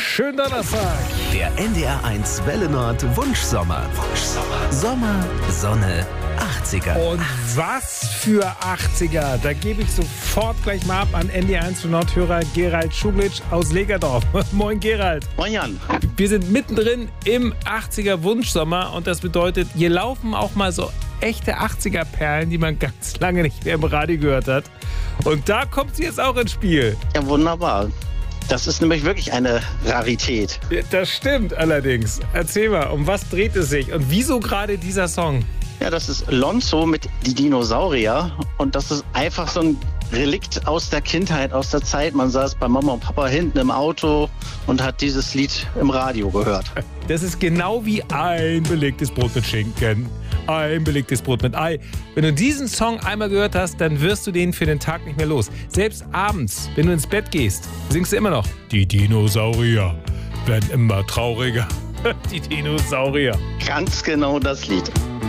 Schönen Donnerstag. Der NDR1 Welle Nord Wunschsommer. Sommer, Sonne, 80er. Und was für 80er. Da gebe ich sofort gleich mal ab an NDR1 Nordhörer Gerald Schublitsch aus Legerdorf. Moin Gerald. Moin Jan. Wir sind mittendrin im 80er Wunschsommer und das bedeutet, hier laufen auch mal so echte 80er-Perlen, die man ganz lange nicht mehr im Radio gehört hat. Und da kommt sie jetzt auch ins Spiel. Ja, wunderbar. Das ist nämlich wirklich eine Rarität. Das stimmt allerdings. Erzähl mal, um was dreht es sich und wieso gerade dieser Song? Ja, das ist Lonzo mit Die Dinosaurier. Und das ist einfach so ein Relikt aus der Kindheit, aus der Zeit. Man saß bei Mama und Papa hinten im Auto und hat dieses Lied im Radio gehört. Das ist genau wie ein belegtes Brot mit Schinken. Ein belegtes Brot mit Ei. Wenn du diesen Song einmal gehört hast, dann wirst du den für den Tag nicht mehr los. Selbst abends, wenn du ins Bett gehst, singst du immer noch: Die Dinosaurier werden immer trauriger. Die Dinosaurier. Ganz genau das Lied.